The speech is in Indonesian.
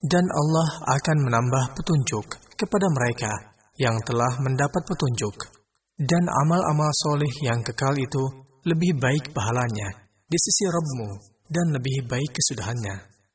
Dan Allah akan menambah petunjuk kepada mereka yang telah mendapat petunjuk. Dan amal-amal soleh yang kekal itu lebih baik pahalanya di sisi Rabb-Mu dan lebih baik kesudahannya.